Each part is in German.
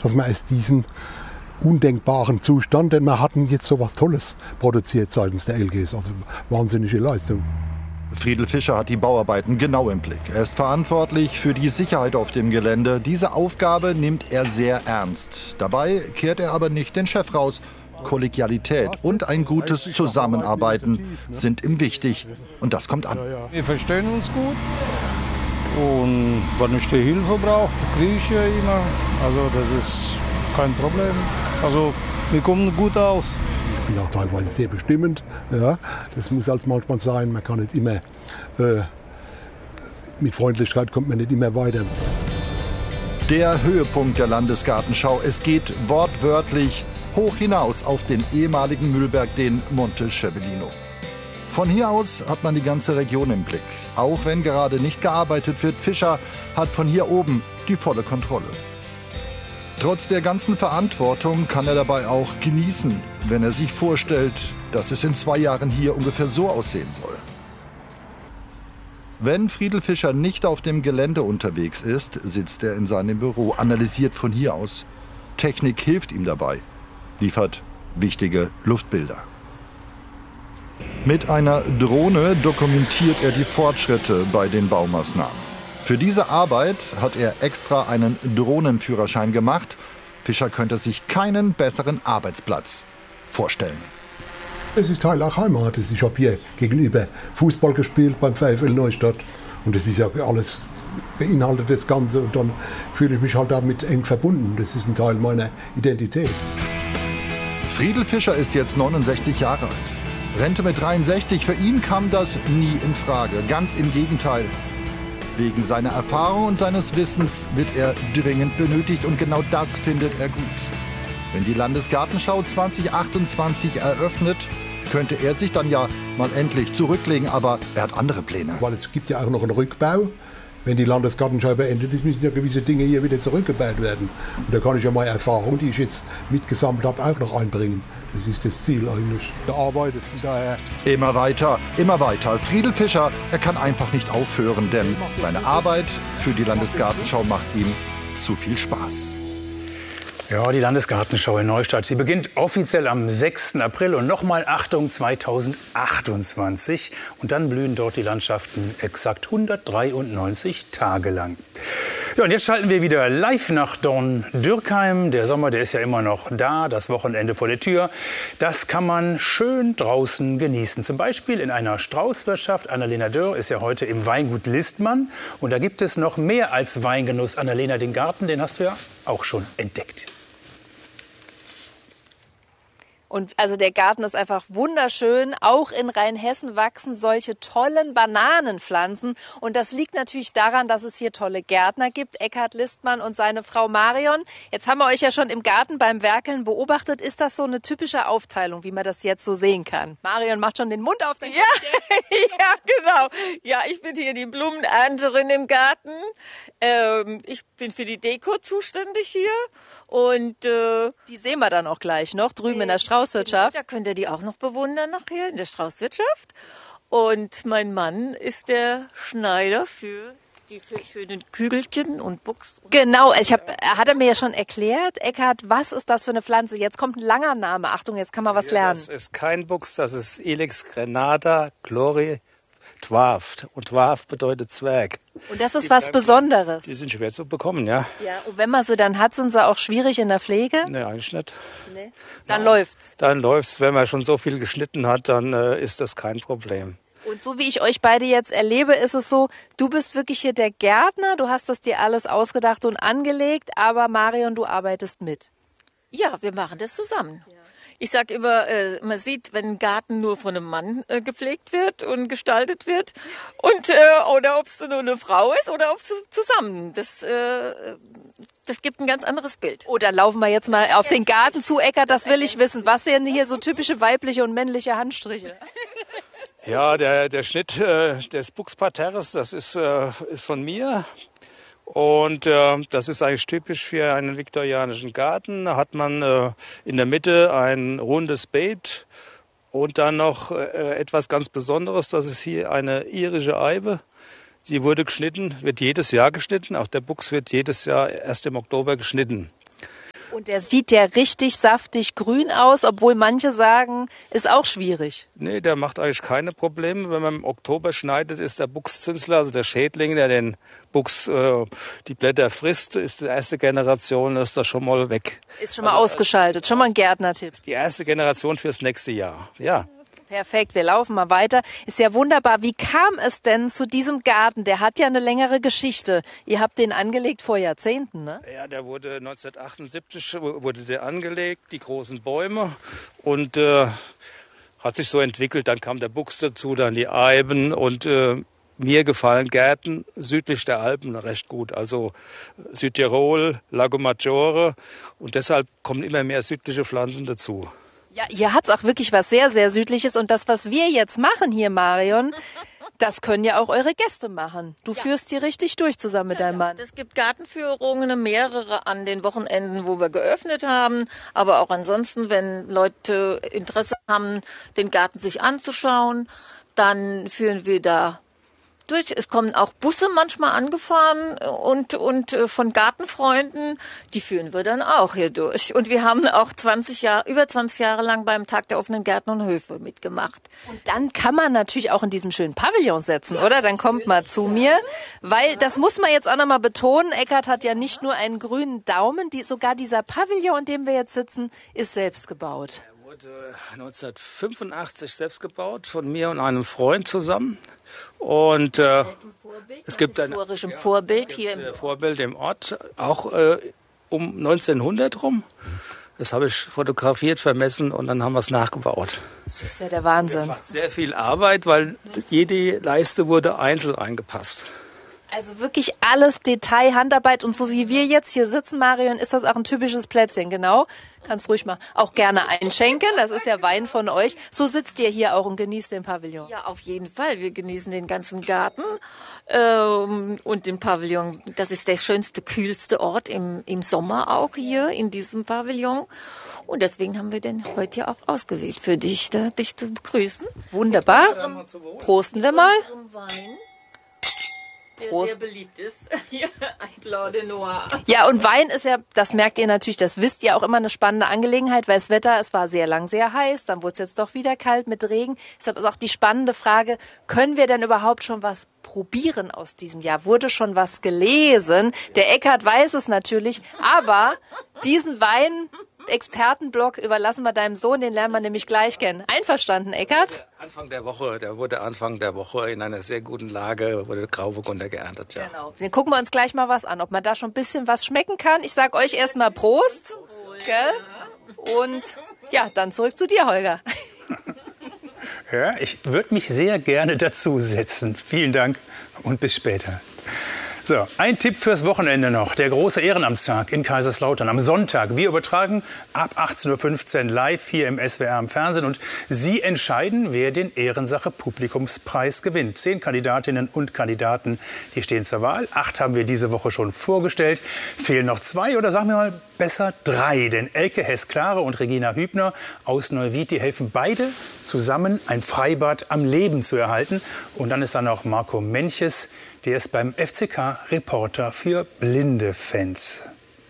dass man aus diesem undenkbaren Zustand, denn wir hatten jetzt so was Tolles produziert seitens der LGs, also wahnsinnige Leistung. Friedel Fischer hat die Bauarbeiten genau im Blick. Er ist verantwortlich für die Sicherheit auf dem Gelände. Diese Aufgabe nimmt er sehr ernst. Dabei kehrt er aber nicht den Chef raus. Kollegialität und ein gutes Zusammenarbeiten sind ihm wichtig. Und das kommt an. Wir verstehen uns gut. Und wenn ich die Hilfe brauche, kriege ich ja immer. Also das ist kein Problem. Also wir kommen gut aus. Ich bin auch teilweise sehr bestimmend. Ja, das muss halt manchmal sein. Man kann nicht immer, mit Freundlichkeit kommt man nicht immer weiter. Der Höhepunkt der Landesgartenschau. Es geht wortwörtlich hoch hinaus auf den ehemaligen Müllberg, den Monte Schebellino. Von hier aus hat man die ganze Region im Blick. Auch wenn gerade nicht gearbeitet wird, Fischer hat von hier oben die volle Kontrolle. Trotz der ganzen Verantwortung kann er dabei auch genießen, wenn er sich vorstellt, dass es in 2 Jahren hier ungefähr so aussehen soll. Wenn Friedel Fischer nicht auf dem Gelände unterwegs ist, sitzt er in seinem Büro, analysiert von hier aus. Technik hilft ihm dabei, liefert wichtige Luftbilder. Mit einer Drohne dokumentiert er die Fortschritte bei den Baumaßnahmen. Für diese Arbeit hat er extra einen Drohnenführerschein gemacht. Fischer könnte sich keinen besseren Arbeitsplatz vorstellen. Es ist Teil auch Heimat. Ich habe hier gegenüber Fußball gespielt beim VfL Neustadt. Und das ist ja alles, beinhaltet das Ganze. Und dann fühle ich mich halt damit eng verbunden. Das ist ein Teil meiner Identität. Friedel Fischer ist jetzt 69 Jahre alt. Rente mit 63, für ihn kam das nie in Frage. Ganz im Gegenteil. Wegen seiner Erfahrung und seines Wissens wird er dringend benötigt und genau das findet er gut. Wenn die Landesgartenschau 2028 eröffnet, könnte er sich dann ja mal endlich zurücklegen, aber er hat andere Pläne. Weil es gibt ja auch noch einen Rückbau. Wenn die Landesgartenschau beendet ist, müssen ja gewisse Dinge hier wieder zurückgebaut werden. Und da kann ich ja meine Erfahrung, die ich jetzt mitgesammelt habe, auch noch einbringen. Das ist das Ziel eigentlich. Er arbeitet von daher. Immer weiter, immer weiter. Friedel Fischer, er kann einfach nicht aufhören, denn seine Arbeit für die Landesgartenschau macht ihm zu viel Spaß. Ja, die Landesgartenschau in Neustadt, sie beginnt offiziell am 6. April und nochmal, Achtung, 2028. Und dann blühen dort die Landschaften exakt 193 Tage lang. Ja, und jetzt schalten wir wieder live nach Dorn-Dürkheim. Der Sommer, der ist ja immer noch da, das Wochenende vor der Tür. Das kann man schön draußen genießen. Zum Beispiel in einer Straußwirtschaft. Annalena Dörr ist ja heute im Weingut Listmann. Und da gibt es noch mehr als Weingenuss. Annalena, den Garten, den hast du ja auch schon entdeckt. Und also der Garten ist einfach wunderschön. Auch in Rheinhessen wachsen solche tollen Bananenpflanzen. Und das liegt natürlich daran, dass es hier tolle Gärtner gibt. Eckhard Listmann und seine Frau Marion. Jetzt haben wir euch ja schon im Garten beim Werkeln beobachtet. Ist das so eine typische Aufteilung, wie man das jetzt so sehen kann? Marion macht schon den Mund auf. Ja, ja, genau. Ja, ich bin hier die Blumenernterin im Garten. Ich bin für die Deko zuständig hier. Und die sehen wir dann auch gleich noch drüben in der Straußwirtschaft. Genau, da könnt ihr die auch noch bewundern nachher in der Straußwirtschaft. Und mein Mann ist der Schneider für die schönen Kügelchen und Buchs. Genau, hat er mir ja schon erklärt. Eckhard, was ist das für eine Pflanze? Jetzt kommt ein langer Name. Achtung, jetzt kann man was lernen. Das ist kein Buchs, das ist Ilex crenata chlori Dwarf. Und Dwarf bedeutet Zwerg. Und das ist was Besonderes. Die sind schwer zu bekommen, ja. Ja, und wenn man sie dann hat, sind sie auch schwierig in der Pflege? Nee, eigentlich nicht. Nee. Dann läuft's. Dann läuft's. Wenn man schon so viel geschnitten hat, dann ist das kein Problem. Und so wie ich euch beide jetzt erlebe, ist es so, du bist wirklich hier der Gärtner, du hast das dir alles ausgedacht und angelegt, aber Marion, du arbeitest mit. Ja, wir machen das zusammen. Ja. Ich sage immer, man sieht, wenn ein Garten nur von einem Mann gepflegt wird und gestaltet wird, und oder ob es nur eine Frau ist oder ob es zusammen. Das gibt ein ganz anderes Bild. Oh, dann laufen wir jetzt mal auf den Garten zu, Eckhard, das will ich wissen. Was sind hier so typische weibliche und männliche Handstriche? Ja, der Schnitt des Buchsparterres, das ist von mir. Und das ist eigentlich typisch für einen viktorianischen Garten. Da hat man in der Mitte ein rundes Beet und dann noch etwas ganz Besonderes. Das ist hier eine irische Eibe. Die wurde geschnitten, wird jedes Jahr geschnitten. Auch der Buchs wird jedes Jahr erst im Oktober geschnitten. Und der sieht ja richtig saftig grün aus, obwohl manche sagen, ist auch schwierig. Nee, der macht eigentlich keine Probleme. Wenn man im Oktober schneidet, ist der Buchszünsler, also der Schädling, der den Buchs, die Blätter frisst, ist die erste Generation, ist da schon mal weg. Ist schon mal ausgeschaltet, schon mal ein Gärtnertipp. Die erste Generation fürs nächste Jahr, ja. Perfekt, wir laufen mal weiter. Ist ja wunderbar. Wie kam es denn zu diesem Garten? Der hat ja eine längere Geschichte. Ihr habt den angelegt vor Jahrzehnten, ne? Ja, der wurde 1978 wurde der angelegt, die großen Bäume, und hat sich so entwickelt. Dann kam der Buchs dazu, dann die Eiben, und mir gefallen Gärten südlich der Alpen recht gut. Also Südtirol, Lago Maggiore, und deshalb kommen immer mehr südliche Pflanzen dazu. Ja, hier hat's auch wirklich was sehr, sehr Südliches. Und das, was wir jetzt machen hier, Marion, das können ja auch eure Gäste machen. Du führst hier richtig durch zusammen mit deinem Mann. Es gibt Gartenführungen, mehrere an den Wochenenden, wo wir geöffnet haben. Aber auch ansonsten, wenn Leute Interesse haben, den Garten sich anzuschauen, dann führen wir da durch. Es kommen auch Busse manchmal angefahren und von Gartenfreunden, die führen wir dann auch hier durch. Und wir haben auch über 20 Jahre lang beim Tag der offenen Gärten und Höfe mitgemacht. Und dann kann man natürlich auch in diesem schönen Pavillon sitzen, oder? Dann kommt mal zu mir, weil das muss man jetzt auch nochmal betonen. Eckhard hat ja nicht nur einen grünen Daumen, sogar dieser Pavillon, in dem wir jetzt sitzen, ist selbst gebaut. Wurde 1985 selbst gebaut, von mir und einem Freund zusammen. Und es gibt ein historisches Vorbild hier Vorbild im Ort, auch um 1900 rum. Das habe ich fotografiert, vermessen, und dann haben wir es nachgebaut. Das ist ja der Wahnsinn. Das macht sehr viel Arbeit, weil jede Leiste wurde einzeln eingepasst. Also wirklich alles Detail, Handarbeit, und so wie wir jetzt hier sitzen, Marion, ist das auch ein typisches Plätzchen, genau. Kannst ruhig mal auch gerne einschenken, das ist ja Wein von euch. So sitzt ihr hier auch und genießt den Pavillon. Ja, auf jeden Fall. Wir genießen den ganzen Garten und den Pavillon. Das ist der schönste, kühlste Ort im Sommer auch hier in diesem Pavillon. Und deswegen haben wir den heute ja auch ausgewählt für dich, dich zu begrüßen. Wunderbar. Prosten wir mal. Der sehr beliebt ist. Hier, ein Blanc de Noir. Ja, und Wein ist ja, das merkt ihr natürlich, das wisst ihr, auch immer eine spannende Angelegenheit, weil das Wetter, es war sehr lang sehr heiß, dann wurde es jetzt doch wieder kalt mit Regen. Deshalb ist auch die spannende Frage, können wir denn überhaupt schon was probieren aus diesem Jahr? Wurde schon was gelesen? Der Eckhard weiß es natürlich, aber diesen Wein-Expertenblock überlassen wir deinem Sohn, den lernen wir nämlich gleich kennen. Einverstanden, Eckhard? Der wurde Anfang der Woche in einer sehr guten Lage, wurde Grauburgunder geerntet, ja. Genau. Dann gucken wir uns gleich mal was an, ob man da schon ein bisschen was schmecken kann. Ich sag euch erstmal Prost. Gell? Und ja, dann zurück zu dir, Holger. Ja, ich würde mich sehr gerne dazusetzen. Vielen Dank und bis später. So, ein Tipp fürs Wochenende noch. Der große Ehrenamtstag in Kaiserslautern am Sonntag. Wir übertragen ab 18:15 Uhr live hier im SWR im Fernsehen. Und Sie entscheiden, wer den Ehrensache Publikumspreis gewinnt. 10 Kandidatinnen und Kandidaten, die stehen zur Wahl. 8 haben wir diese Woche schon vorgestellt. Fehlen noch 2 oder sagen wir mal besser 3. Denn Elke Hess-Klare und Regina Hübner aus Neuwied, die helfen beide zusammen, ein Freibad am Leben zu erhalten. Und dann ist da noch Marco Menches, der ist beim FCK Reporter für blinde Fans.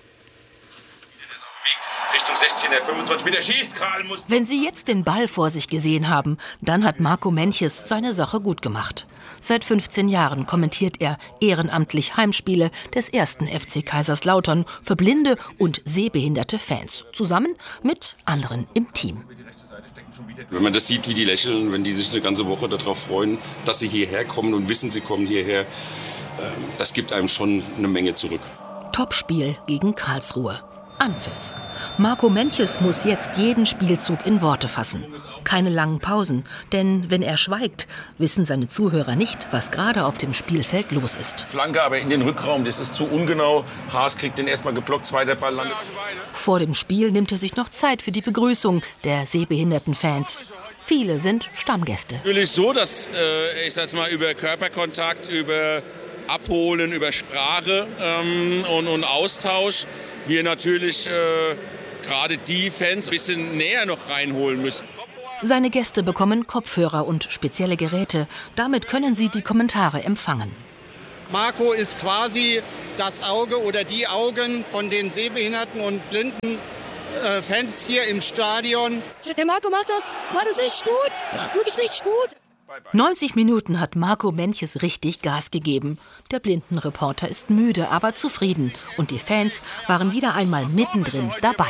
Richtung 16er, 25 Meter schießt, Kral muss. Wenn Sie jetzt den Ball vor sich gesehen haben, dann hat Marco Menches seine Sache gut gemacht. Seit 15 Jahren kommentiert er ehrenamtlich Heimspiele des 1. FC Kaiserslautern für blinde und sehbehinderte Fans, zusammen mit anderen im Team. Wenn man das sieht, wie die lächeln, wenn die sich eine ganze Woche darauf freuen, dass sie hierher kommen und wissen, sie kommen hierher, das gibt einem schon eine Menge zurück. Topspiel gegen Karlsruhe. Anpfiff. Marco Menches muss jetzt jeden Spielzug in Worte fassen. Keine langen Pausen, denn wenn er schweigt, wissen seine Zuhörer nicht, was gerade auf dem Spielfeld los ist. Flanke aber in den Rückraum, das ist zu ungenau. Haas kriegt den erstmal geblockt, zweiter Ball landet. Vor dem Spiel nimmt er sich noch Zeit für die Begrüßung der sehbehinderten Fans. Viele sind Stammgäste. Natürlich so, dass ich sag's mal über Körperkontakt, über Abholen, über Sprache und Austausch wir natürlich gerade die Fans ein bisschen näher noch reinholen müssen. Seine Gäste bekommen Kopfhörer und spezielle Geräte. Damit können sie die Kommentare empfangen. Marco ist quasi das Auge oder die Augen von den sehbehinderten und blinden Fans hier im Stadion. Der Marco macht das richtig gut, wirklich richtig gut. 90 Minuten hat Marco Mentjes richtig Gas gegeben. Der Blindenreporter ist müde, aber zufrieden. Und die Fans waren wieder einmal mittendrin dabei.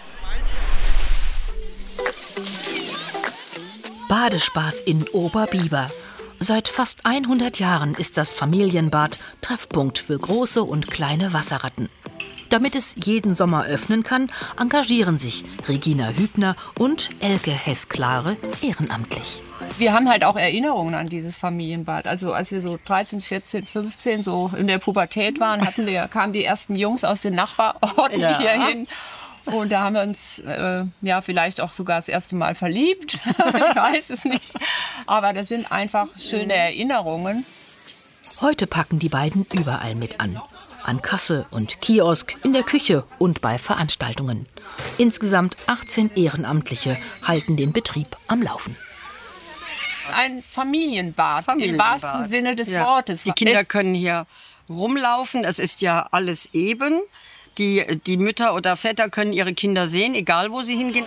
Badespaß in Oberbiber. Seit fast 100 Jahren ist das Familienbad Treffpunkt für große und kleine Wasserratten. Damit es jeden Sommer öffnen kann, engagieren sich Regina Hübner und Elke Hess-Klare ehrenamtlich. Wir haben halt auch Erinnerungen an dieses Familienbad. Also als wir so 13, 14, 15 so in der Pubertät waren, kamen die ersten Jungs aus den Nachbarorten hier hin. Und da haben wir uns vielleicht auch sogar das erste Mal verliebt. Ich weiß es nicht. Aber das sind einfach schöne Erinnerungen. Heute packen die beiden überall mit an. An Kasse und Kiosk, in der Küche und bei Veranstaltungen. Insgesamt 18 Ehrenamtliche halten den Betrieb am Laufen. Ein Familienbad im wahrsten Sinne des Wortes. Die Kinder können hier rumlaufen. Es ist ja alles eben. Die Mütter oder Väter können ihre Kinder sehen, egal wo sie hingehen.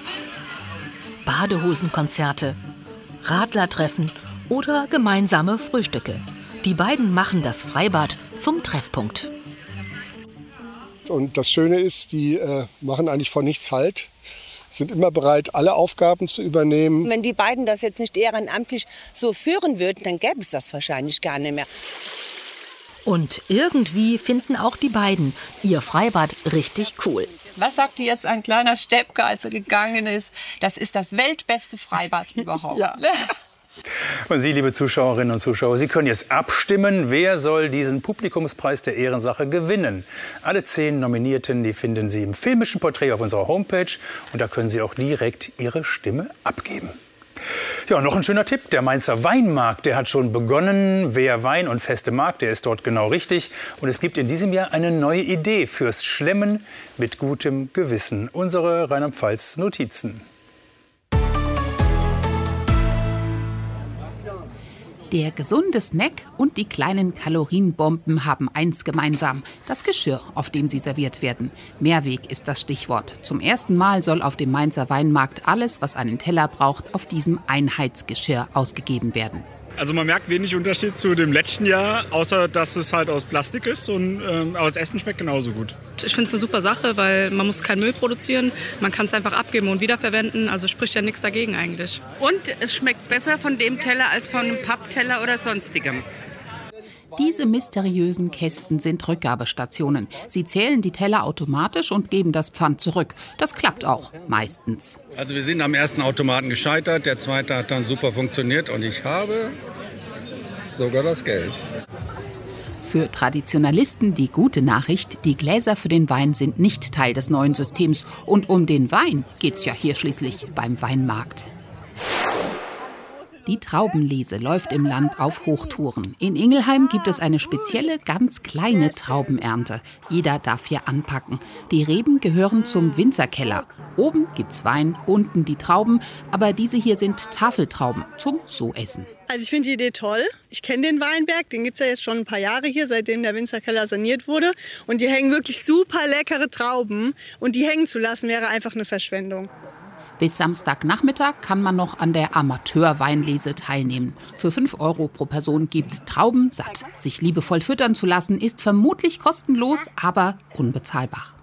Badehosenkonzerte, Radlertreffen oder gemeinsame Frühstücke. Die beiden machen das Freibad zum Treffpunkt. Und das Schöne ist, die machen eigentlich vor nichts Halt, sind immer bereit, alle Aufgaben zu übernehmen. Wenn die beiden das jetzt nicht ehrenamtlich so führen würden, dann gäbe es das wahrscheinlich gar nicht mehr. Und irgendwie finden auch die beiden ihr Freibad richtig cool. Was sagte jetzt ein kleiner Steppke, als er gegangen ist? Das ist das weltbeste Freibad überhaupt. Ja. Und Sie, liebe Zuschauerinnen und Zuschauer, Sie können jetzt abstimmen, wer soll diesen Publikumspreis der Ehrensache gewinnen. Alle 10 Nominierten, die finden Sie im filmischen Porträt auf unserer Homepage. Und da können Sie auch direkt Ihre Stimme abgeben. Ja, noch ein schöner Tipp. Der Mainzer Weinmarkt, der hat schon begonnen. Wer Wein und Feste mag, der ist dort genau richtig. Und es gibt in diesem Jahr eine neue Idee fürs Schlemmen mit gutem Gewissen. Unsere Rheinland-Pfalz-Notizen. Der gesunde Snack und die kleinen Kalorienbomben haben eins gemeinsam: das Geschirr, auf dem sie serviert werden. Mehrweg ist das Stichwort. Zum ersten Mal soll auf dem Mainzer Weinmarkt alles, was einen Teller braucht, auf diesem Einheitsgeschirr ausgegeben werden. Also man merkt wenig Unterschied zu dem letzten Jahr, außer dass es halt aus Plastik ist, aber das Essen schmeckt genauso gut. Ich finde es eine super Sache, weil man muss keinen Müll produzieren, man kann es einfach abgeben und wiederverwenden, also spricht ja nichts dagegen eigentlich. Und es schmeckt besser von dem Teller als von einem Pappteller oder sonstigem. Diese mysteriösen Kästen sind Rückgabestationen. Sie zählen die Teller automatisch und geben das Pfand zurück. Das klappt auch, meistens. Also wir sind am ersten Automaten gescheitert, der zweite hat dann super funktioniert und ich habe sogar das Geld. Für Traditionalisten die gute Nachricht: die Gläser für den Wein sind nicht Teil des neuen Systems. Und um den Wein geht's ja hier schließlich beim Weinmarkt. Die Traubenlese läuft im Land auf Hochtouren. In Ingelheim gibt es eine spezielle, ganz kleine Traubenernte. Jeder darf hier anpacken. Die Reben gehören zum Winzerkeller. Oben gibt's Wein, unten die Trauben. Aber diese hier sind Tafeltrauben zum So-Essen. Also ich finde die Idee toll. Ich kenne den Weinberg, den gibt es ja jetzt schon ein paar Jahre hier, seitdem der Winzerkeller saniert wurde. Und die hängen wirklich super leckere Trauben. Und die hängen zu lassen, wäre einfach eine Verschwendung. Bis Samstagnachmittag kann man noch an der Amateurweinlese teilnehmen. Für 5 € pro Person gibt's Trauben satt. Sich liebevoll füttern zu lassen, ist vermutlich kostenlos, aber unbezahlbar.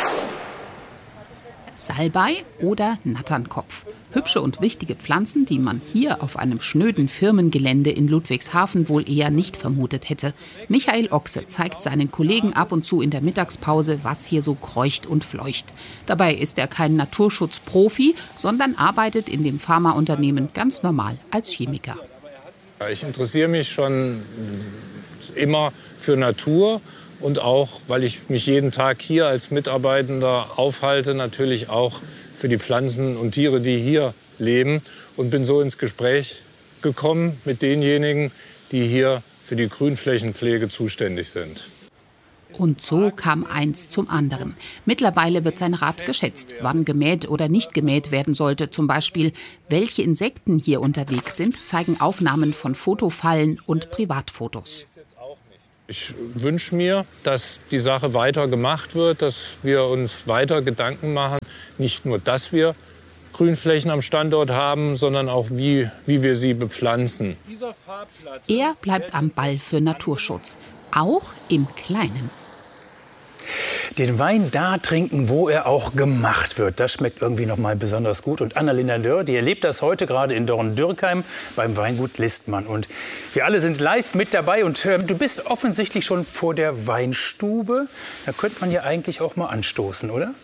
Salbei oder Natternkopf. Hübsche und wichtige Pflanzen, die man hier auf einem schnöden Firmengelände in Ludwigshafen wohl eher nicht vermutet hätte. Michael Ochse zeigt seinen Kollegen ab und zu in der Mittagspause, was hier so kreucht und fleucht. Dabei ist er kein Naturschutzprofi, sondern arbeitet in dem Pharmaunternehmen ganz normal als Chemiker. Ich interessiere mich schon immer für Natur. Und auch, weil ich mich jeden Tag hier als Mitarbeitender aufhalte, natürlich auch für die Pflanzen und Tiere, die hier leben. Und bin so ins Gespräch gekommen mit denjenigen, die hier für die Grünflächenpflege zuständig sind. Und so kam eins zum anderen. Mittlerweile wird sein Rat geschätzt, wann gemäht oder nicht gemäht werden sollte. Zum Beispiel, welche Insekten hier unterwegs sind, zeigen Aufnahmen von Fotofallen und Privatfotos. Ich wünsche mir, dass die Sache weiter gemacht wird, dass wir uns weiter Gedanken machen, nicht nur, dass wir Grünflächen am Standort haben, sondern auch, wie wir sie bepflanzen. Er bleibt am Ball für Naturschutz, auch im Kleinen. Den Wein da trinken, wo er auch gemacht wird, das schmeckt irgendwie noch mal besonders gut. Und Annalena Dörr, die erlebt das heute gerade in Dorn-Dürkheim beim Weingut Listmann. Und wir alle sind live mit dabei. Und du bist offensichtlich schon vor der Weinstube. Da könnte man ja eigentlich auch mal anstoßen, oder?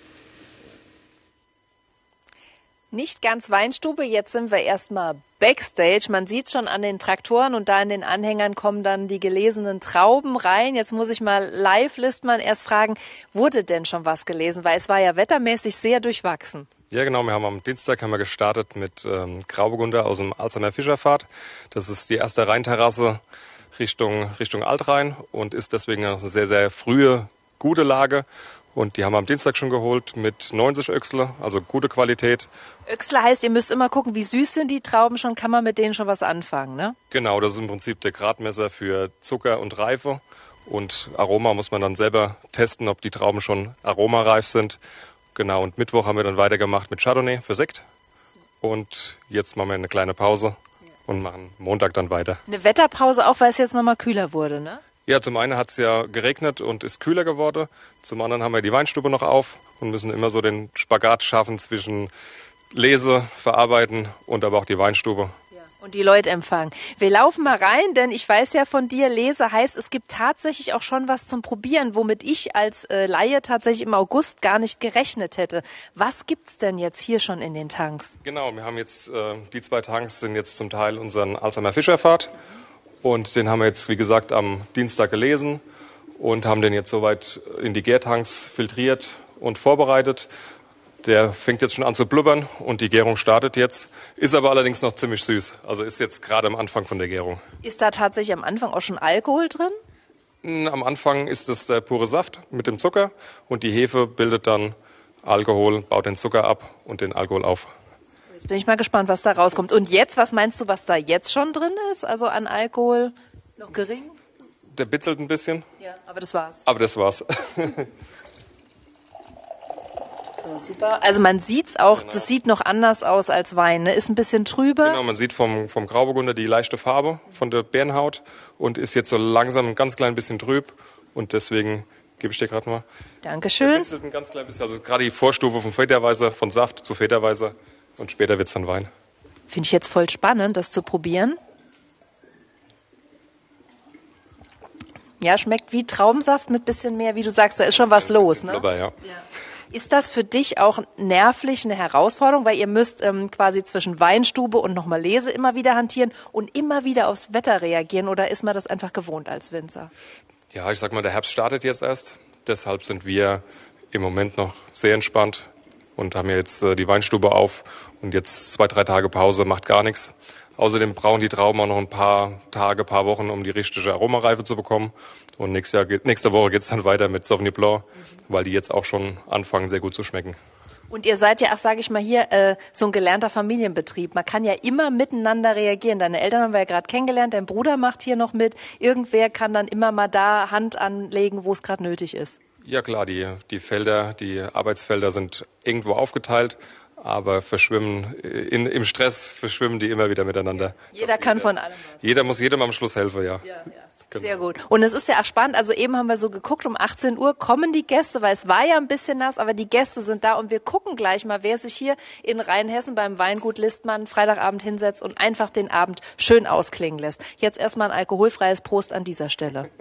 Nicht ganz Weinstube, jetzt sind wir erstmal Backstage. Man sieht schon an den Traktoren und da in den Anhängern kommen dann die gelesenen Trauben rein. Jetzt muss ich mal live Listmann erst fragen, wurde denn schon was gelesen? Weil es war ja wettermäßig sehr durchwachsen. Ja genau, wir haben am Dienstag gestartet mit Grauburgunder aus dem Alzheimer Fischerpfad. Das ist die erste Rheinterrasse Richtung Altrhein und ist deswegen eine sehr, sehr frühe, gute Lage. Und die haben wir am Dienstag schon geholt mit 90 Öchsle, also gute Qualität. Öchsle heißt, ihr müsst immer gucken, wie süß sind die Trauben schon, kann man mit denen schon was anfangen, ne? Genau, das ist im Prinzip der Gradmesser für Zucker und Reife. Und Aroma muss man dann selber testen, ob die Trauben schon aromareif sind. Genau, und Mittwoch haben wir dann weitergemacht mit Chardonnay für Sekt. Und jetzt machen wir eine kleine Pause und machen Montag dann weiter. Eine Wetterpause auch, weil es jetzt noch mal kühler wurde, ne? Ja, zum einen hat es ja geregnet und ist kühler geworden. Zum anderen haben wir die Weinstube noch auf und müssen immer so den Spagat schaffen zwischen Lese, Verarbeiten und aber auch die Weinstube. Ja, und die Leute empfangen. Wir laufen mal rein, denn ich weiß ja von dir, Lese heißt, es gibt tatsächlich auch schon was zum Probieren, womit ich als Laie tatsächlich im August gar nicht gerechnet hätte. Was gibt's denn jetzt hier schon in den Tanks? Genau, wir haben jetzt, die 2 Tanks sind jetzt zum Teil unseren Alzheimer Fischerpfad. Und den haben wir jetzt, wie gesagt, am Dienstag gelesen und haben den jetzt soweit in die Gärtanks filtriert und vorbereitet. Der fängt jetzt schon an zu blubbern und die Gärung startet jetzt, ist aber allerdings noch ziemlich süß. Also ist jetzt gerade am Anfang von der Gärung. Ist da tatsächlich am Anfang auch schon Alkohol drin? Am Anfang ist es der pure Saft mit dem Zucker und die Hefe bildet dann Alkohol, baut den Zucker ab und den Alkohol auf. Jetzt bin ich mal gespannt, was da rauskommt. Und jetzt, was meinst du, was da jetzt schon drin ist? Also an Alkohol noch gering? Der bitzelt ein bisschen. Ja, aber das war's. Aber das war's. So, super. Also man sieht's auch, genau. Das sieht noch anders aus als Wein, ne? Ist ein bisschen trüber. Genau, man sieht vom Grauburgunder die leichte Farbe von der Beerenhaut und ist jetzt so langsam ein ganz klein bisschen trüb. Und deswegen gebe ich dir gerade mal. Dankeschön. Der bitzelt ein ganz klein bisschen, also gerade die Vorstufe von Federweißer, von Saft zu Federweißer. Und später wird es dann Wein. Finde ich jetzt voll spannend, das zu probieren. Ja, schmeckt wie Traubensaft mit bisschen mehr, wie du sagst, da ist schon was los, ne? Blubber, ja. Ist das für dich auch nervlich eine Herausforderung, weil ihr müsst quasi zwischen Weinstube und nochmal Lese immer wieder hantieren und immer wieder aufs Wetter reagieren, oder ist man das einfach gewohnt als Winzer? Ja, ich sag mal, der Herbst startet jetzt erst. Deshalb sind wir im Moment noch sehr entspannt und haben jetzt die Weinstube auf und jetzt 2-3 Tage Pause, macht gar nichts. Außerdem brauchen die Trauben auch noch ein paar Tage, paar Wochen, um die richtige Aromareife zu bekommen. Und nächste Woche geht es dann weiter mit Sauvignon Blanc, weil die jetzt auch schon anfangen, sehr gut zu schmecken. Und ihr seid ja, sage ich mal hier, so ein gelernter Familienbetrieb. Man kann ja immer miteinander reagieren. Deine Eltern haben wir ja gerade kennengelernt, dein Bruder macht hier noch mit. Irgendwer kann dann immer mal da Hand anlegen, wo es gerade nötig ist. Ja klar, die Felder, die Arbeitsfelder sind irgendwo aufgeteilt, aber im Stress verschwimmen die immer wieder miteinander. Jeder kann von allem was. Jeder muss jedem am Schluss helfen, ja. Genau. Sehr gut. Und es ist ja auch spannend, also eben haben wir so geguckt, um 18 Uhr kommen die Gäste, weil es war ja ein bisschen nass, aber die Gäste sind da und wir gucken gleich mal, wer sich hier in Rheinhessen beim Weingut Listmann Freitagabend hinsetzt und einfach den Abend schön ausklingen lässt. Jetzt erstmal ein alkoholfreies Prost an dieser Stelle.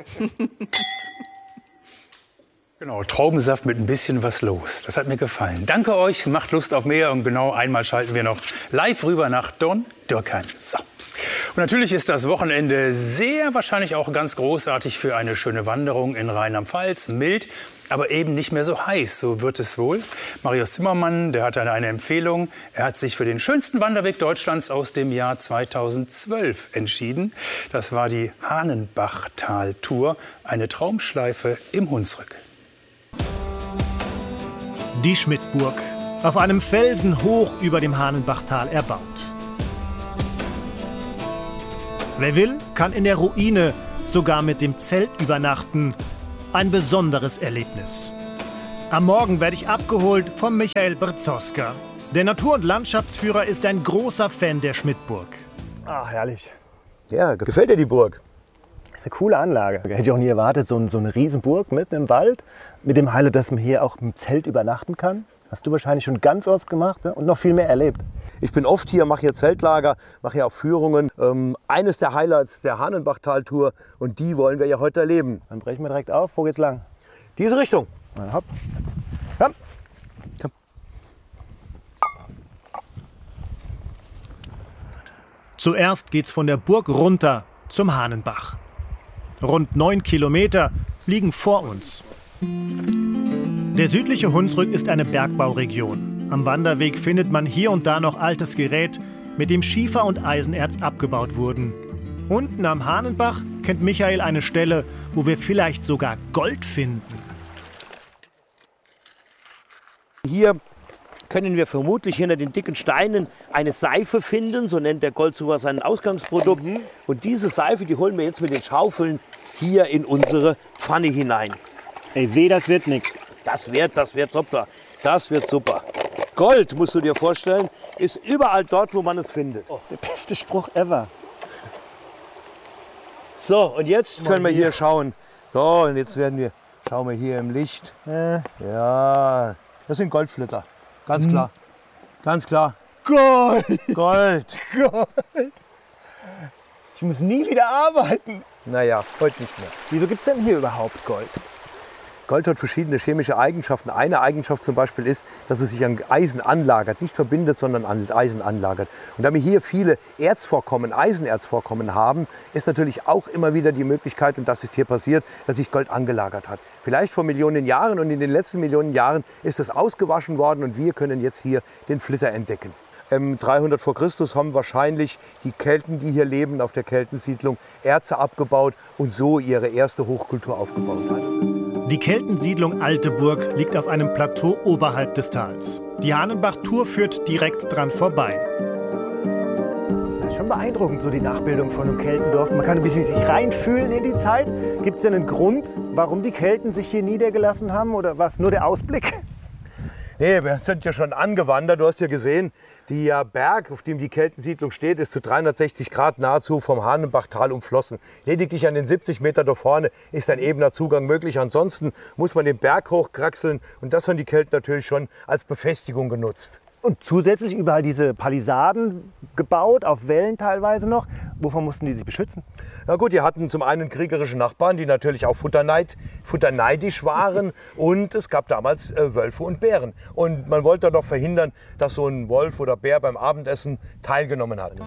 Genau, Traubensaft mit ein bisschen was los. Das hat mir gefallen. Danke euch, macht Lust auf mehr. Und genau einmal schalten wir noch live rüber nach Dorn-Dürkheim. So. Und natürlich ist das Wochenende sehr wahrscheinlich auch ganz großartig für eine schöne Wanderung in Rheinland-Pfalz. Mild, aber eben nicht mehr so heiß, so wird es wohl. Marius Zimmermann, der hat eine Empfehlung. Er hat sich für den schönsten Wanderweg Deutschlands aus dem Jahr 2012 entschieden. Das war die Hahnenbachtal-Tour, eine Traumschleife im Hunsrück. Die Schmidtburg, auf einem Felsen hoch über dem Hahnenbachtal erbaut. Wer will, kann in der Ruine sogar mit dem Zelt übernachten. Ein besonderes Erlebnis. Am Morgen werde ich abgeholt von Michael Berzowska. Der Natur- und Landschaftsführer ist ein großer Fan der Schmidtburg. Ach, herrlich. Ja, gefällt dir die Burg? Das ist eine coole Anlage. Hätte ich auch nie erwartet, so eine Riesenburg mitten im Wald. Mit dem Highlight, dass man hier auch im Zelt übernachten kann. Hast du wahrscheinlich schon ganz oft gemacht, ne? Und noch viel mehr erlebt. Ich bin oft hier, mache hier Zeltlager, mache hier auch Führungen. Eines der Highlights der Hahnenbachtal-Tour und die wollen wir ja heute erleben. Dann brechen wir direkt auf. Wo geht's lang? Diese Richtung. Na, hopp. Komm. Komm. Zuerst geht's von der Burg runter zum Hahnenbach. Rund 9 Kilometer liegen vor uns. Der südliche Hunsrück ist eine Bergbauregion. Am Wanderweg findet man hier und da noch altes Gerät, mit dem Schiefer und Eisenerz abgebaut wurden. Unten am Hahnenbach kennt Michael eine Stelle, wo wir vielleicht sogar Gold finden. Hier können wir vermutlich hinter den dicken Steinen eine Seife finden, so nennt der Goldsucher sein Ausgangsprodukt. Und diese Seife, die holen wir jetzt mit den Schaufeln hier in unsere Pfanne hinein. Ey, weh, das wird nichts. Das wird super. Das wird super. Gold, musst du dir vorstellen, ist überall dort, wo man es findet. Oh, der beste Spruch ever. So, und jetzt können wir hier schauen. So, und jetzt schauen wir hier im Licht. Ja, das sind Goldflitter. Ganz klar. Ganz klar. Gold! Gold! Gold! Ich muss nie wieder arbeiten. Naja, heute nicht mehr. Wieso gibt es denn hier überhaupt Gold? Gold hat verschiedene chemische Eigenschaften. Eine Eigenschaft zum Beispiel ist, dass es sich an Eisen anlagert. Nicht verbindet, sondern an Eisen anlagert. Und da wir hier viele Erzvorkommen, Eisenerzvorkommen haben, ist natürlich auch immer wieder die Möglichkeit, und das ist hier passiert, dass sich Gold angelagert hat. Vielleicht vor Millionen Jahren, und in den letzten Millionen Jahren ist es ausgewaschen worden und wir können jetzt hier den Flitter entdecken. 300 vor Christus haben wahrscheinlich die Kelten, die hier leben, auf der Keltensiedlung Erze abgebaut und so ihre erste Hochkultur aufgebaut. Die Keltensiedlung Alteburg liegt auf einem Plateau oberhalb des Tals. Die Hahnenbach-Tour führt direkt dran vorbei. Das ist schon beeindruckend, so die Nachbildung von einem Keltendorf. Man kann ein bisschen sich reinfühlen in die Zeit. Gibt es denn einen Grund, warum die Kelten sich hier niedergelassen haben, oder was? Nur der Ausblick? Nee, wir sind ja schon angewandert. Du hast ja gesehen, der Berg, auf dem die Keltensiedlung steht, ist zu 360 Grad nahezu vom Hahnenbachtal umflossen. Lediglich an den 70 Meter da vorne ist ein ebener Zugang möglich. Ansonsten muss man den Berg hochkraxeln. Und das haben die Kelten natürlich schon als Befestigung genutzt. Und zusätzlich überall diese Palisaden gebaut, auf Wällen teilweise noch. Wovon mussten die sich beschützen? Na gut, die hatten zum einen kriegerische Nachbarn, die natürlich auch futterneidisch waren. Und es gab damals Wölfe und Bären. Und man wollte doch verhindern, dass so ein Wolf oder Bär beim Abendessen teilgenommen hat.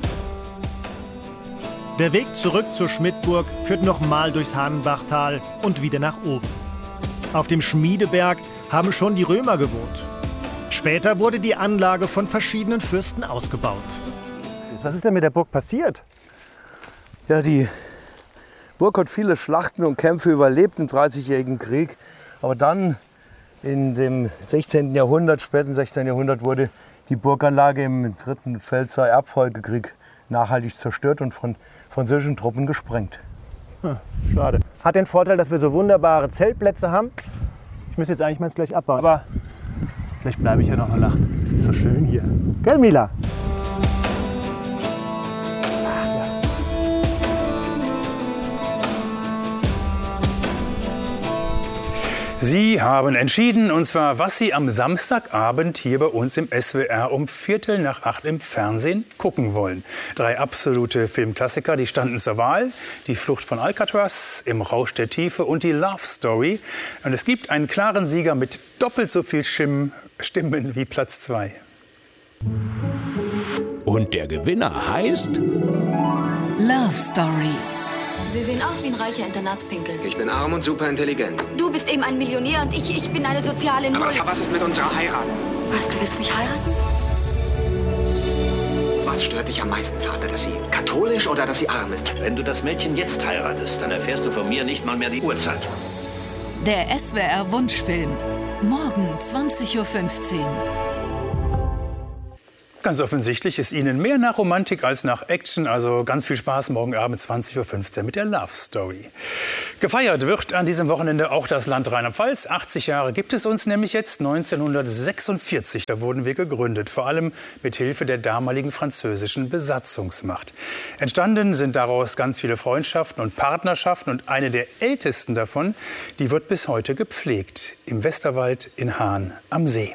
Der Weg zurück zur Schmidtburg führt nochmal durchs Hahnenbachtal und wieder nach oben. Auf dem Schmiedeberg haben schon die Römer gewohnt. Später wurde die Anlage von verschiedenen Fürsten ausgebaut. Was ist denn mit der Burg passiert? Ja, die Burg hat viele Schlachten und Kämpfe überlebt im Dreißigjährigen Krieg. Aber dann in dem 16. Jahrhundert, späten 16. Jahrhundert, wurde die Burganlage im 3. Pfälzer Erbfolgekrieg nachhaltig zerstört und von französischen Truppen gesprengt. Schade. Hat den Vorteil, dass wir so wunderbare Zeltplätze haben. Ich müsste jetzt eigentlich mal gleich abbauen. Aber vielleicht bleibe ich ja noch eine Nacht. Es ist so schön hier. Gell, Mila? Sie haben entschieden, und zwar, was Sie am Samstagabend hier bei uns im SWR um 7:45 im Fernsehen gucken wollen. 3 absolute Filmklassiker, die standen zur Wahl. Die Flucht von Alcatraz, Im Rausch der Tiefe und die Love Story. Und es gibt einen klaren Sieger mit doppelt so viel Stimmen wie Platz 2. Und der Gewinner heißt Love Story. Sie sehen aus wie ein reicher Internatspinkel. Ich bin arm und superintelligent. Du bist eben ein Millionär und ich bin eine soziale Null. Aber was ist mit unserer Heirat? Was, du willst mich heiraten? Was stört dich am meisten, Vater? Dass sie katholisch oder dass sie arm ist? Wenn du das Mädchen jetzt heiratest, dann erfährst du von mir nicht mal mehr die Uhrzeit. Der SWR Wunschfilm. Morgen 20:15 Uhr. Ganz offensichtlich ist Ihnen mehr nach Romantik als nach Action. Also ganz viel Spaß morgen Abend 20:15 Uhr mit der Love Story. Gefeiert wird an diesem Wochenende auch das Land Rheinland-Pfalz. 80 Jahre gibt es uns nämlich jetzt. 1946, da wurden wir gegründet. Vor allem mit Hilfe der damaligen französischen Besatzungsmacht. Entstanden sind daraus ganz viele Freundschaften und Partnerschaften. Und eine der ältesten davon, die wird bis heute gepflegt. Im Westerwald in Hahn am See.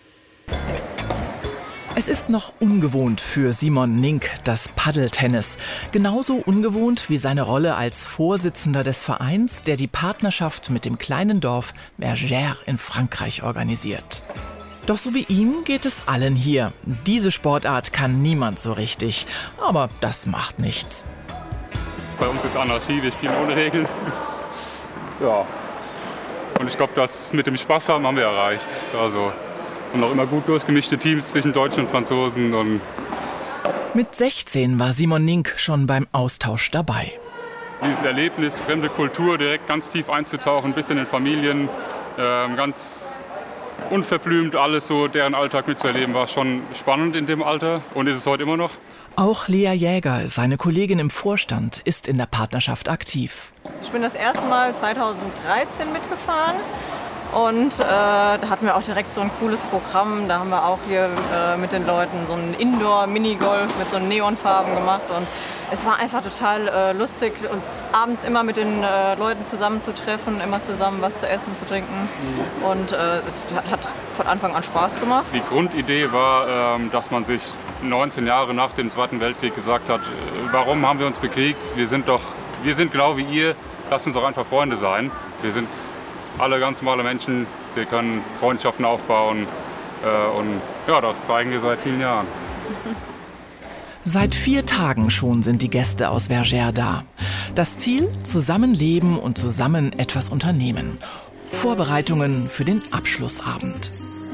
Es ist noch ungewohnt für Simon Nink, das Paddeltennis. Genauso ungewohnt wie seine Rolle als Vorsitzender des Vereins, der die Partnerschaft mit dem kleinen Dorf Vergères in Frankreich organisiert. Doch so wie ihm geht es allen hier. Diese Sportart kann niemand so richtig. Aber das macht nichts. Bei uns ist Anarchie, wir spielen ohne Regeln. Ja. Und ich glaube, das mit dem Spaß haben wir erreicht. Also und auch immer gut durchgemischte Teams zwischen Deutschen und Franzosen. Und mit 16 war Simon Nink schon beim Austausch dabei. Dieses Erlebnis, fremde Kultur, direkt ganz tief einzutauchen, bis in den Familien, ganz unverblümt alles so, deren Alltag mitzuerleben, war schon spannend in dem Alter und ist es heute immer noch. Auch Lea Jäger, seine Kollegin im Vorstand, ist in der Partnerschaft aktiv. Ich bin das erste Mal 2013 mitgefahren. Und da hatten wir auch direkt so ein cooles Programm. Da haben wir auch hier mit den Leuten so einen Indoor-Minigolf mit so Neonfarben gemacht. Und es war einfach total lustig, uns abends immer mit den Leuten zusammenzutreffen, immer zusammen was zu essen, zu trinken. Und es hat von Anfang an Spaß gemacht. Die Grundidee war, dass man sich 19 Jahre nach dem Zweiten Weltkrieg gesagt hat, warum haben wir uns bekriegt? Wir sind genau wie ihr, lasst uns doch einfach Freunde sein. Wir sind alle ganz normale Menschen, wir können Freundschaften aufbauen und ja, das zeigen wir seit vielen Jahren. Seit 4 Tagen schon sind die Gäste aus Vergères da. Das Ziel? Zusammenleben und zusammen etwas unternehmen. Vorbereitungen für den Abschlussabend.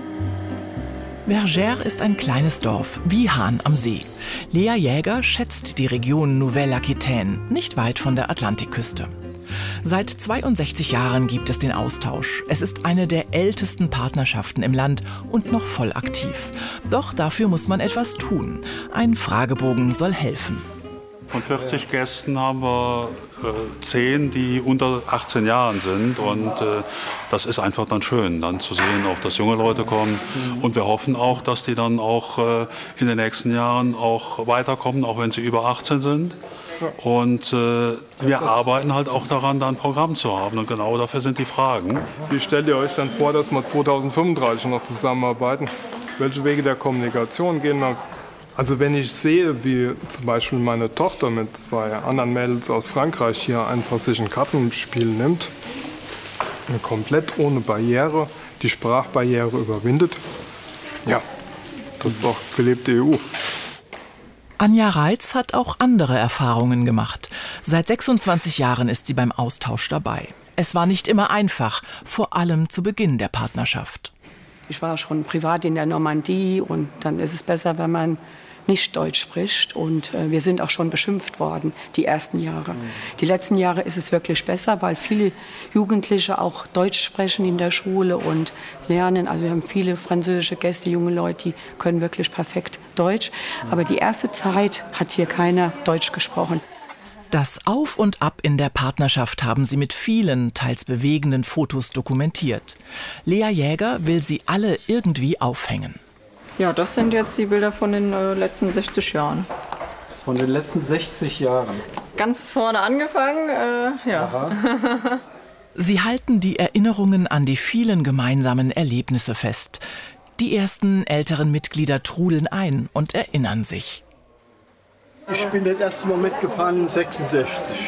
Vergères ist ein kleines Dorf, wie Hahn am See. Lea Jäger schätzt die Region Nouvelle-Aquitaine, nicht weit von der Atlantikküste. Seit 62 Jahren gibt es den Austausch. Es ist eine der ältesten Partnerschaften im Land und noch voll aktiv. Doch dafür muss man etwas tun. Ein Fragebogen soll helfen. Von 40 Gästen haben wir 10, die unter 18 Jahren sind. Und das ist einfach dann schön, dann zu sehen, auch dass junge Leute kommen. Und wir hoffen auch, dass die dann auch in den nächsten Jahren auch weiterkommen, auch wenn sie über 18 sind. Und wir arbeiten halt auch daran, da ein Programm zu haben. Und genau dafür sind die Fragen. Wie stellt ihr euch dann vor, dass wir 2035 noch zusammenarbeiten? Welche Wege der Kommunikation gehen wir? Also wenn ich sehe, wie zum Beispiel meine Tochter mit 2 anderen Mädels aus Frankreich hier einfach sich ein Kartenspiel nimmt, und komplett ohne Barriere die Sprachbarriere überwindet, ja, das ist doch gelebte EU. Anja Reitz hat auch andere Erfahrungen gemacht. Seit 26 Jahren ist sie beim Austausch dabei. Es war nicht immer einfach, vor allem zu Beginn der Partnerschaft. Ich war schon privat in der Normandie und dann ist es besser, wenn man nicht Deutsch spricht. Und wir sind auch schon beschimpft worden, die ersten Jahre. Die letzten Jahre ist es wirklich besser, weil viele Jugendliche auch Deutsch sprechen in der Schule und lernen. Also wir haben viele französische Gäste, junge Leute, die können wirklich perfekt Deutsch. Aber die erste Zeit hat hier keiner Deutsch gesprochen. Das Auf und Ab in der Partnerschaft haben sie mit vielen, teils bewegenden Fotos dokumentiert. Lea Jäger will sie alle irgendwie aufhängen. Ja, das sind jetzt die Bilder von den letzten 60 Jahren. Von den letzten 60 Jahren? Ganz vorne angefangen, ja. Sie halten die Erinnerungen an die vielen gemeinsamen Erlebnisse fest. Die ersten älteren Mitglieder trudeln ein und erinnern sich. Ich bin das erste Mal mitgefahren 66.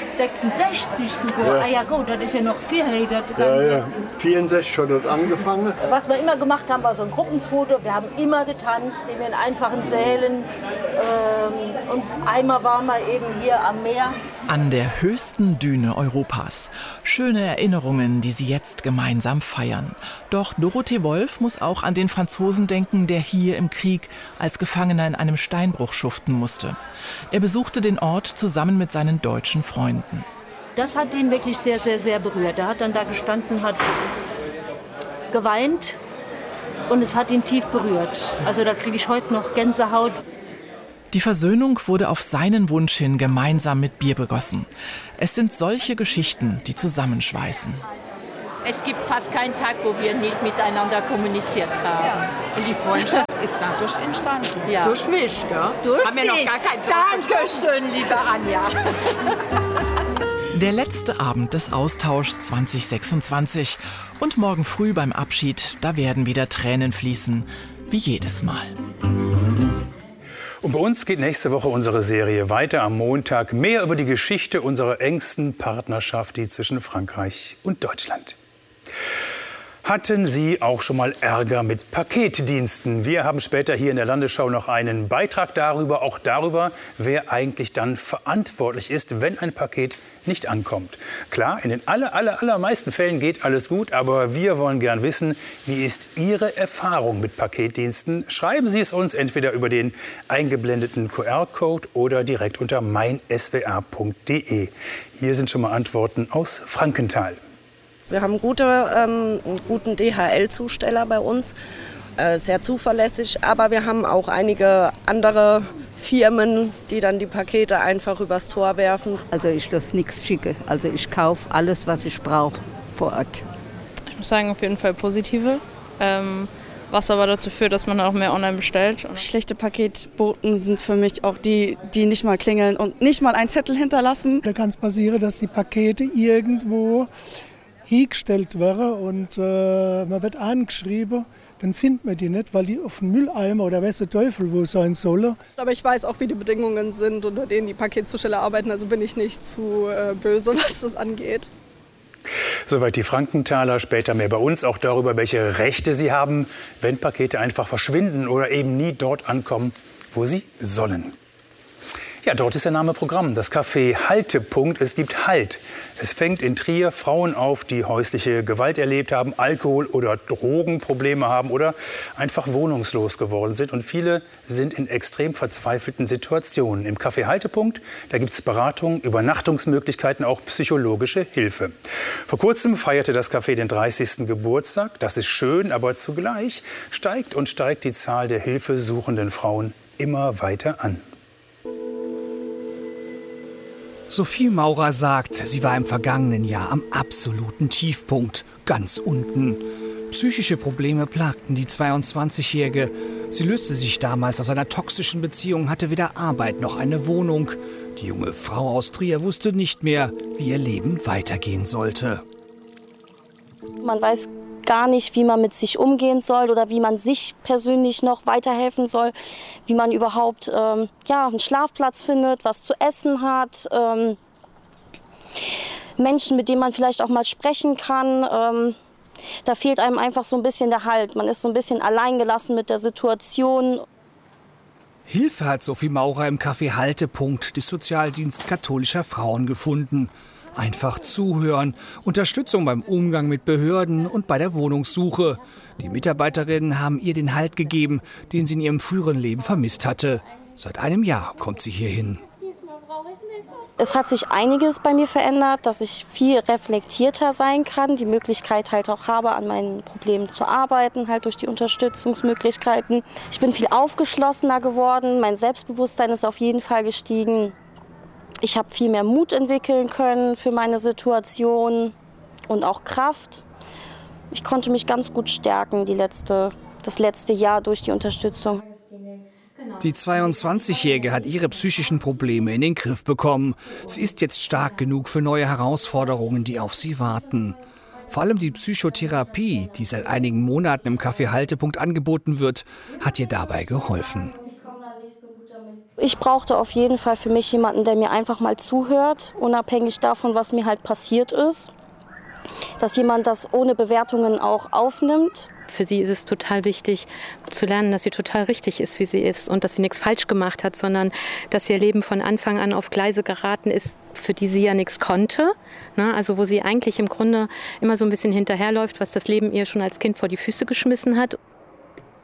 66 sogar? Ja. Ah ja gut, das ist ja noch viel her. Ja. 64 hat das angefangen. Was wir immer gemacht haben, war so ein Gruppenfoto. Wir haben immer getanzt in den einfachen Sälen. Und einmal waren wir eben hier am Meer. An der höchsten Düne Europas. Schöne Erinnerungen, die sie jetzt gemeinsam feiern. Doch Dorothee Wolf muss auch an den Franzosen denken, der hier im Krieg als Gefangener in einem Steinbruch schuften musste. Er besuchte den Ort zusammen mit seinen deutschen Freunden. Das hat ihn wirklich sehr, sehr, sehr berührt. Er hat dann da gestanden, hat geweint und es hat ihn tief berührt. Also da kriege ich heute noch Gänsehaut. Die Versöhnung wurde auf seinen Wunsch hin gemeinsam mit Bier begossen. Es sind solche Geschichten, die zusammenschweißen. Es gibt fast keinen Tag, wo wir nicht miteinander kommuniziert haben. Ja. Und die Freundschaft ist dadurch entstanden. Ja. Durch mich, gell? Durch haben wir noch gar keinen Dankeschön, liebe Anja. Der letzte Abend des Austauschs 2026. Und morgen früh beim Abschied, da werden wieder Tränen fließen, wie jedes Mal. Und bei uns geht nächste Woche unsere Serie weiter am Montag. Mehr über die Geschichte unserer engsten Partnerschaft, die zwischen Frankreich und Deutschland. Hatten Sie auch schon mal Ärger mit Paketdiensten? Wir haben später hier in der Landesschau noch einen Beitrag darüber, auch darüber, wer eigentlich dann verantwortlich ist, wenn ein Paket nicht ankommt. Klar, in den allermeisten Fällen geht alles gut, aber wir wollen gern wissen, wie ist Ihre Erfahrung mit Paketdiensten? Schreiben Sie es uns entweder über den eingeblendeten QR-Code oder direkt unter meinswr.de. Hier sind schon mal Antworten aus Frankenthal. Wir haben einen guten DHL-Zusteller bei uns, sehr zuverlässig. Aber wir haben auch einige andere Firmen, die dann die Pakete einfach übers Tor werfen. Also ich lasse nichts schicken. Also ich kaufe alles, was ich brauche, vor Ort. Ich muss sagen, auf jeden Fall positive. Was aber dazu führt, dass man auch mehr online bestellt. Schlechte Paketboten sind für mich auch die nicht mal klingeln und nicht mal einen Zettel hinterlassen. Da kann es passieren, dass die Pakete irgendwo hingestellt werden und man wird angeschrieben, dann findet man die nicht, weil die auf dem Mülleimer oder weiß der Teufel wo sein sollen. Aber ich weiß auch, wie die Bedingungen sind, unter denen die Paketzusteller arbeiten, also bin ich nicht zu böse, was das angeht. Soweit die Frankenthaler, später mehr bei uns, auch darüber, welche Rechte sie haben, wenn Pakete einfach verschwinden oder eben nie dort ankommen, wo sie sollen. Ja, dort ist der Name Programm, das Café Haltepunkt. Es gibt Halt. Es fängt in Trier Frauen auf, die häusliche Gewalt erlebt haben, Alkohol- oder Drogenprobleme haben oder einfach wohnungslos geworden sind. Und viele sind in extrem verzweifelten Situationen. Im Café Haltepunkt, da gibt es Beratung, Übernachtungsmöglichkeiten, auch psychologische Hilfe. Vor kurzem feierte das Café den 30. Geburtstag. Das ist schön, aber zugleich steigt die Zahl der hilfesuchenden Frauen immer weiter an. Sophie Maurer sagt, sie war im vergangenen Jahr am absoluten Tiefpunkt, ganz unten. Psychische Probleme plagten die 22-Jährige. Sie löste sich damals aus einer toxischen Beziehung, hatte weder Arbeit noch eine Wohnung. Die junge Frau aus Trier wusste nicht mehr, wie ihr Leben weitergehen sollte. Man weiß gar nicht, wie man mit sich umgehen soll oder wie man sich persönlich noch weiterhelfen soll, wie man überhaupt einen Schlafplatz findet, was zu essen hat, Menschen, mit denen man vielleicht auch mal sprechen kann. Da fehlt einem einfach so ein bisschen der Halt. Man ist so ein bisschen alleingelassen mit der Situation. Hilfe hat Sophie Maurer im Café Haltepunkt des Sozialdienst katholischer Frauen gefunden. Einfach zuhören, Unterstützung beim Umgang mit Behörden und bei der Wohnungssuche. Die Mitarbeiterinnen haben ihr den Halt gegeben, den sie in ihrem früheren Leben vermisst hatte. Seit einem Jahr kommt sie hierhin. Es hat sich einiges bei mir verändert, dass ich viel reflektierter sein kann, die Möglichkeit halt auch habe, an meinen Problemen zu arbeiten, halt durch die Unterstützungsmöglichkeiten. Ich bin viel aufgeschlossener geworden, mein Selbstbewusstsein ist auf jeden Fall gestiegen. Ich habe viel mehr Mut entwickeln können für meine Situation und auch Kraft. Ich konnte mich ganz gut stärken das letzte Jahr durch die Unterstützung. Die 22-Jährige hat ihre psychischen Probleme in den Griff bekommen. Sie ist jetzt stark genug für neue Herausforderungen, die auf sie warten. Vor allem die Psychotherapie, die seit einigen Monaten im Café Haltepunkt angeboten wird, hat ihr dabei geholfen. Ich brauchte auf jeden Fall für mich jemanden, der mir einfach mal zuhört, unabhängig davon, was mir halt passiert ist. Dass jemand das ohne Bewertungen auch aufnimmt. Für sie ist es total wichtig zu lernen, dass sie total richtig ist, wie sie ist und dass sie nichts falsch gemacht hat, sondern dass ihr Leben von Anfang an auf Gleise geraten ist, für die sie ja nichts konnte. Also wo sie eigentlich im Grunde immer so ein bisschen hinterherläuft, was das Leben ihr schon als Kind vor die Füße geschmissen hat.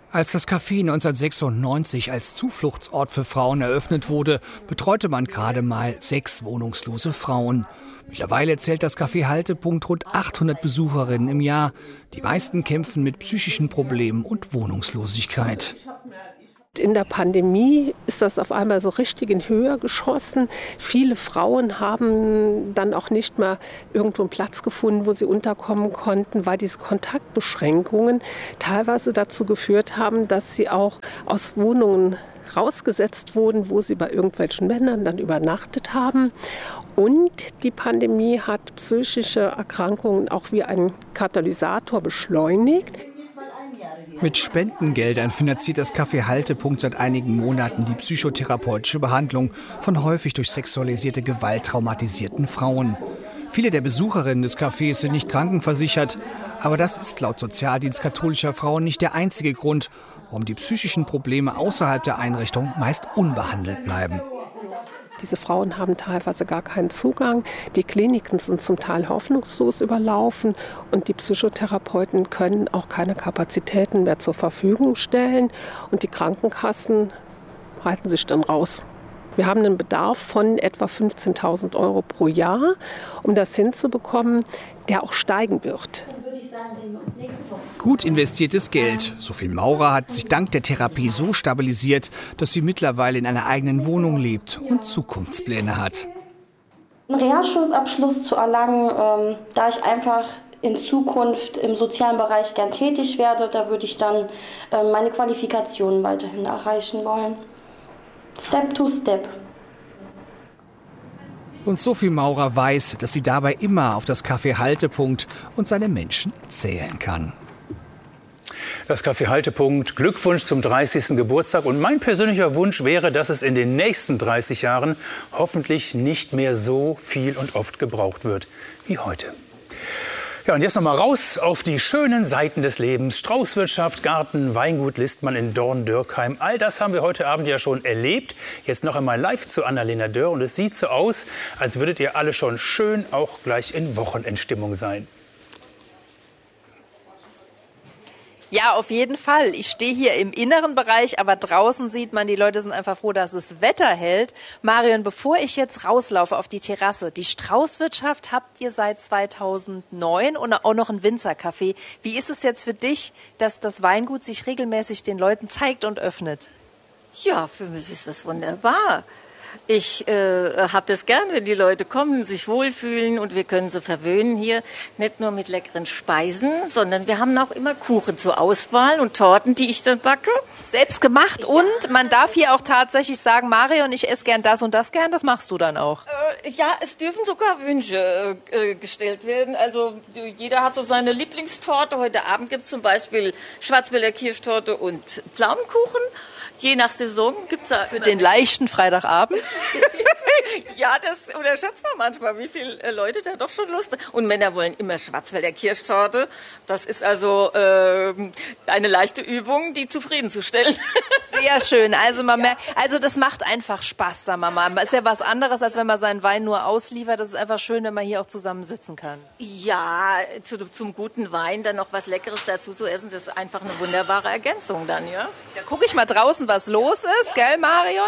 Als das Café 1996 als Zufluchtsort für Frauen eröffnet wurde, betreute man gerade mal 6 wohnungslose Frauen. Mittlerweile zählt das Café Haltepunkt rund 800 Besucherinnen im Jahr. Die meisten kämpfen mit psychischen Problemen und Wohnungslosigkeit. In der Pandemie ist das auf einmal so richtig in Höhe geschossen. Viele Frauen haben dann auch nicht mehr irgendwo einen Platz gefunden, wo sie unterkommen konnten, weil diese Kontaktbeschränkungen teilweise dazu geführt haben, dass sie auch aus Wohnungen rausgesetzt wurden, wo sie bei irgendwelchen Männern dann übernachtet haben. Und die Pandemie hat psychische Erkrankungen auch wie ein Katalysator beschleunigt. Mit Spendengeldern finanziert das Café Haltepunkt seit einigen Monaten die psychotherapeutische Behandlung von häufig durch sexualisierte Gewalt traumatisierten Frauen. Viele der Besucherinnen des Cafés sind nicht krankenversichert, aber das ist laut Sozialdienst katholischer Frauen nicht der einzige Grund, warum die psychischen Probleme außerhalb der Einrichtung meist unbehandelt bleiben. Diese Frauen haben teilweise gar keinen Zugang. Die Kliniken sind zum Teil hoffnungslos überlaufen und die Psychotherapeuten können auch keine Kapazitäten mehr zur Verfügung stellen. Und die Krankenkassen halten sich dann raus. Wir haben einen Bedarf von etwa 15.000 € pro Jahr, um das hinzubekommen, der auch steigen wird. Gut investiertes Geld. Sophie Maurer hat sich dank der Therapie so stabilisiert, dass sie mittlerweile in einer eigenen Wohnung lebt und Zukunftspläne hat. Einen Realschulabschluss zu erlangen, da ich einfach in Zukunft im sozialen Bereich gern tätig werde, da würde ich dann meine Qualifikationen weiterhin erreichen wollen. Step to Step. Und Sophie Maurer weiß, dass sie dabei immer auf das Café Haltepunkt und seine Menschen zählen kann. Das Café Haltepunkt, Glückwunsch zum 30. Geburtstag. Und mein persönlicher Wunsch wäre, dass es in den nächsten 30 Jahren hoffentlich nicht mehr so viel und oft gebraucht wird wie heute. Ja, und jetzt noch mal raus auf die schönen Seiten des Lebens. Straußwirtschaft, Garten, Weingut Listmann in Dorn-Dürkheim. All das haben wir heute Abend ja schon erlebt. Jetzt noch einmal live zu Annalena Dörr. Und es sieht so aus, als würdet ihr alle schon schön auch gleich in Wochenendstimmung sein. Ja, auf jeden Fall. Ich stehe hier im inneren Bereich, aber draußen sieht man, die Leute sind einfach froh, dass es Wetter hält. Marion, bevor ich jetzt rauslaufe auf die Terrasse, die Straußwirtschaft habt ihr seit 2009 und auch noch ein Winzercafé. Wie ist es jetzt für dich, dass das Weingut sich regelmäßig den Leuten zeigt und öffnet? Ja, für mich ist das wunderbar. Ich habe das gern, wenn die Leute kommen, sich wohlfühlen und wir können sie verwöhnen hier. Nicht nur mit leckeren Speisen, sondern wir haben auch immer Kuchen zur Auswahl und Torten, die ich dann backe. Selbst gemacht und man darf hier auch tatsächlich sagen, Marion, ich esse gern das und das gern, das machst du dann auch? Ja, es dürfen sogar Wünsche gestellt werden. Also jeder hat so seine Lieblingstorte. Heute Abend gibt es zum Beispiel Schwarzwälder Kirschtorte und Pflaumenkuchen. Je nach Saison gibt's da für den leichten Freitagabend. Ja, das unterschätzt man manchmal, wie viele Leute da doch schon Lust haben. Und Männer wollen immer Schwarzwälder Kirschtorte. Das ist also eine leichte Übung, die zufriedenzustellen. Sehr schön. Also man merkt, also das macht einfach Spaß, sagen wir mal. Ist ja was anderes, als wenn man seinen Wein nur ausliefert. Das ist einfach schön, wenn man hier auch zusammen sitzen kann. Ja, zum guten Wein dann noch was Leckeres dazu zu essen, das ist einfach eine wunderbare Ergänzung dann, ja. Da gucke ich mal draußen, was los ist, gell, Marion?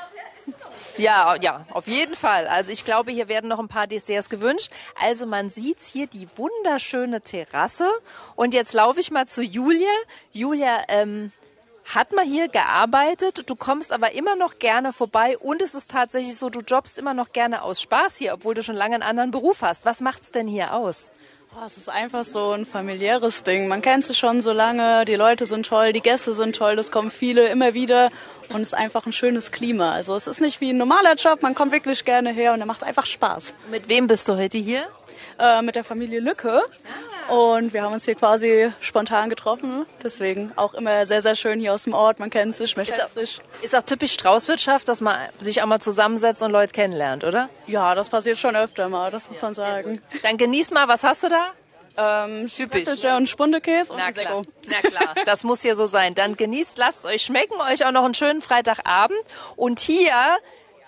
Ja, auf jeden Fall. Also ich glaube, hier werden noch ein paar Desserts gewünscht. Also man sieht hier die wunderschöne Terrasse. Und jetzt laufe ich mal zu Julia. Julia, hat man hier gearbeitet, du kommst aber immer noch gerne vorbei und es ist tatsächlich so, du jobbst immer noch gerne aus Spaß hier, obwohl du schon lange einen anderen Beruf hast. Was macht's denn hier aus? Es ist einfach so ein familiäres Ding. Man kennt sich schon so lange, die Leute sind toll, die Gäste sind toll, es kommen viele immer wieder und es ist einfach ein schönes Klima. Also es ist nicht wie ein normaler Job, man kommt wirklich gerne her und er macht einfach Spaß. Mit wem bist du heute hier? Mit der Familie Lücke und wir haben uns hier quasi spontan getroffen. Deswegen auch immer sehr, sehr schön hier aus dem Ort, man kennt sich, man schätzt sich. Ist auch typisch Straußwirtschaft, dass man sich auch mal zusammensetzt und Leute kennenlernt, oder? Ja, das passiert schon öfter mal, das muss man sagen. Dann genieß mal, was hast du da? Typisch. Und Spundekäse und Na klar, das muss hier so sein. Dann genießt, lasst es euch schmecken, euch auch noch einen schönen Freitagabend. Und hier,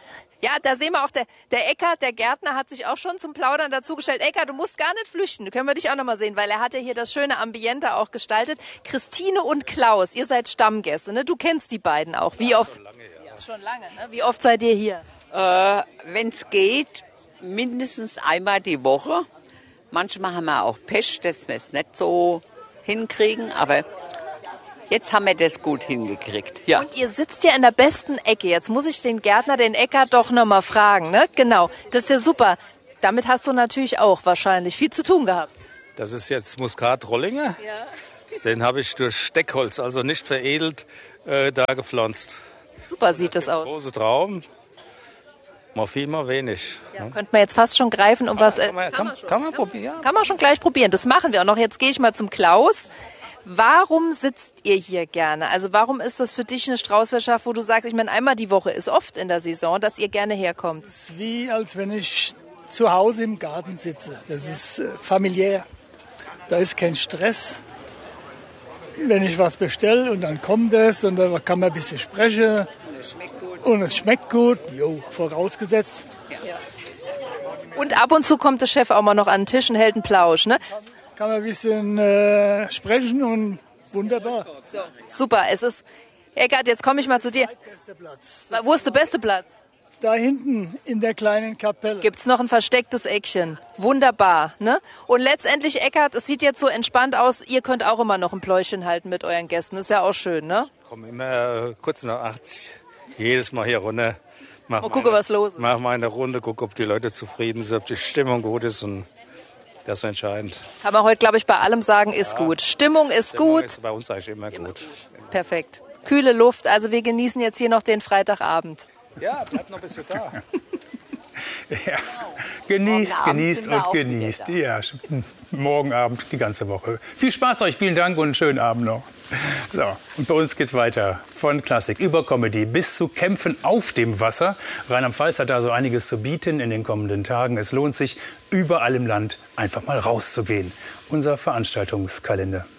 Ja, da sehen wir auch, der Eckart, der Gärtner, hat sich auch schon zum Plaudern dazugestellt. Eckart, du musst gar nicht flüchten, können wir dich auch noch mal sehen, weil er hat ja hier das schöne Ambiente auch gestaltet. Christine und Klaus, ihr seid Stammgäste, ne? Du kennst die beiden auch. Wie oft? Schon lange, ne? Wie oft seid ihr hier? Wenn es geht, mindestens einmal die Woche. Manchmal haben wir auch Pech, dass wir es nicht so hinkriegen, aber jetzt haben wir das gut hingekriegt. Ja. Und ihr sitzt ja in der besten Ecke. Jetzt muss ich den Gärtner, den Eckart, doch noch mal fragen, ne? Genau, das ist ja super. Damit hast du natürlich auch wahrscheinlich viel zu tun gehabt. Das ist jetzt Muskat-Rollinger. Ja. Den habe ich durch Steckholz, also nicht veredelt, da gepflanzt. Super sieht das aus. Große Traum. Mal viel, mal wenig. Ja, könnte man jetzt fast schon greifen, um was... Kann man probieren. Kann man schon gleich probieren. Das machen wir auch noch. Jetzt gehe ich mal zum Klaus. Warum sitzt ihr hier gerne? Also warum ist das für dich eine Straußwirtschaft, wo du sagst, ich meine, einmal die Woche ist oft in der Saison, dass ihr gerne herkommt? Das ist wie, als wenn ich zu Hause im Garten sitze. Das ist familiär. Da ist kein Stress. Wenn ich was bestelle und dann kommt es und dann kann man ein bisschen sprechen. Und es schmeckt gut, jo, vorausgesetzt. Ja. Und ab und zu kommt der Chef auch mal noch an den Tisch und hält einen Plausch, ne? Kann man ein bisschen sprechen und wunderbar. So, super, es ist... Eckart, jetzt komme ich mal zu dir. Wo ist der beste Platz? Da hinten in der kleinen Kapelle. Gibt's noch ein verstecktes Eckchen. Wunderbar, ne? Und letztendlich, Eckart, es sieht jetzt so entspannt aus, ihr könnt auch immer noch ein Pläuschen halten mit euren Gästen. Ist ja auch schön, ne? Ich komme immer kurz nach 8, jedes Mal hier runter. Gucke, was los ist. Mach mal eine Runde, gucke, ob die Leute zufrieden sind, ob die Stimmung gut ist und das ist entscheidend. Kann man heute, glaube ich, bei allem sagen, ist gut. Stimmung ist gut. Ist bei uns eigentlich immer gut. Perfekt. Kühle Luft, also wir genießen jetzt hier noch den Freitagabend. Ja, bleibt noch ein bisschen da. Ja. Genießt, genießt und genießt. Ja, morgen Abend, die ganze Woche. Viel Spaß euch, vielen Dank und einen schönen Abend noch. So, und bei uns geht's weiter. Von Klassik über Comedy bis zu Kämpfen auf dem Wasser. Rheinland-Pfalz hat da so einiges zu bieten in den kommenden Tagen. Es lohnt sich, überall im Land einfach mal rauszugehen. Unser Veranstaltungskalender.